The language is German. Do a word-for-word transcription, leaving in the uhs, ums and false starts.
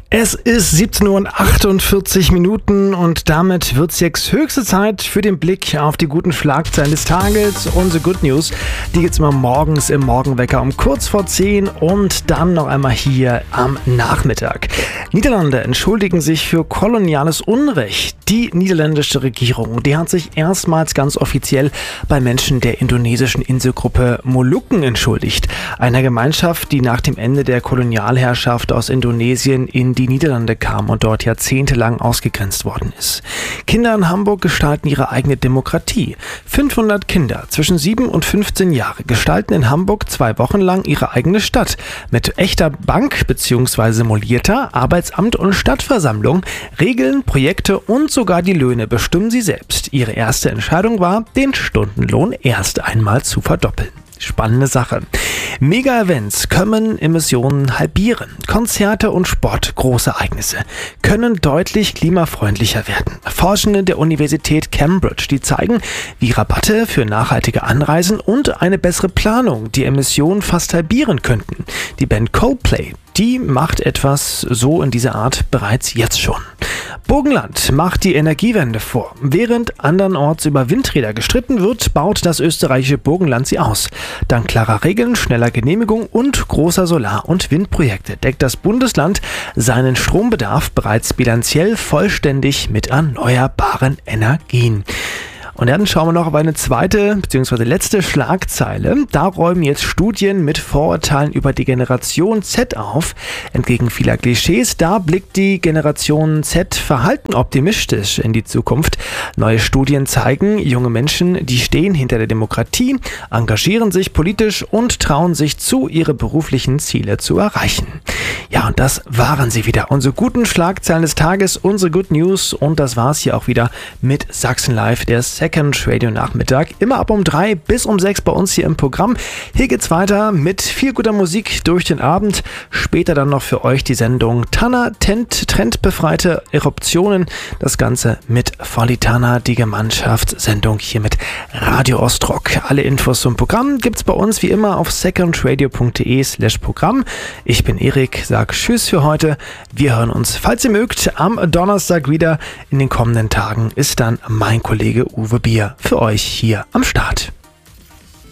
Es ist siebzehn Uhr und achtundvierzig Minuten und damit wird es jetzt höchste Zeit für den Blick auf die guten Schlagzeilen des Tages. Unsere Good News, die gibt's immer morgens im Morgenwecker um kurz vor zehn und dann noch einmal hier am Nachmittag. Niederlande entschuldigen sich für koloniales Unrecht. Die niederländische Regierung, die hat sich erstmals ganz offiziell bei Menschen der indonesischen Inselgruppe Molukken entschuldigt. Einer Gemeinschaft, die nach dem Ende der Kolonialherrschaft aus Indonesien in die Niederlande kam und dort jahrzehntelang ausgegrenzt worden ist. Kinder in Hamburg gestalten ihre eigene Demokratie. fünfhundert Kinder zwischen sieben und fünfzehn Jahre gestalten in Hamburg zwei Wochen lang ihre eigene Stadt. Mit echter Bank bzw. simulierter Arbeitsamt und Stadtversammlung, Regeln, Projekte und sogar die Löhne bestimmen sie selbst. Ihre erste Entscheidung war, den Stundenlohn erst einmal zu verdoppeln. Spannende Sache. Mega-Events können Emissionen halbieren. Konzerte und Sport, große Ereignisse, können deutlich klimafreundlicher werden. Forschende der Universität Cambridge, die zeigen, wie Rabatte für nachhaltige Anreisen und eine bessere Planung die Emissionen fast halbieren könnten. Die Band Coldplay, die macht etwas so in dieser Art bereits jetzt schon. Burgenland macht die Energiewende vor. Während andernorts über Windräder gestritten wird, baut das österreichische Burgenland sie aus. Dank klarer Regeln, schneller Genehmigung und großer Solar- und Windprojekte deckt das Bundesland seinen Strombedarf bereits bilanziell vollständig mit erneuerbaren Energien. Und dann schauen wir noch auf eine zweite bzw. letzte Schlagzeile. Da räumen jetzt Studien mit Vorurteilen über die Generation Z auf. Entgegen vieler Klischees, da blickt die Generation Z verhalten optimistisch in die Zukunft. Neue Studien zeigen, junge Menschen, die stehen hinter der Demokratie, engagieren sich politisch und trauen sich zu, ihre beruflichen Ziele zu erreichen. Ja, und das waren sie wieder. Unsere guten Schlagzeilen des Tages, unsere Good News. Und das war's hier auch wieder mit Sachsen Live, der Second Radio Nachmittag. Immer ab um drei bis um sechs bei uns hier im Programm. Hier geht's weiter mit viel guter Musik durch den Abend. Später dann noch für euch die Sendung Tanner Tent, trendbefreite Eruptionen. Das Ganze mit Folitana, die Gemeinschaftssendung hier mit Radio Ostrock. Alle Infos zum Programm gibt's bei uns wie immer auf secondradio.de slash Programm. Ich bin Erik, sag Tschüss für heute. Wir hören uns, falls ihr mögt, am Donnerstag wieder. In den kommenden Tagen ist dann mein Kollege Uwe Bier für euch hier am Start.